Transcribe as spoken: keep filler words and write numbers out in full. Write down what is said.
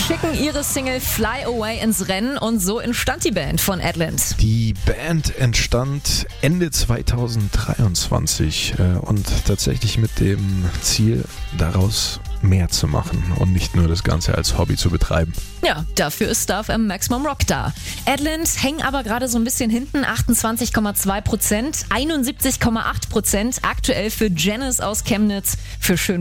schicken ihre Single Fly Away ins Rennen und so entstand die Band von Edland. Die Band entstand Ende zweitausenddreiundzwanzig äh, und tatsächlich mit dem Ziel, daraus mehr zu machen und nicht nur das Ganze als Hobby zu betreiben. Ja, dafür ist Star F M Maximum Rock da. Edland hängen aber gerade so ein bisschen hinten, achtundzwanzig Komma zwei Prozent, einundsiebzig Komma acht Prozent aktuell für Janice aus Chemnitz für schön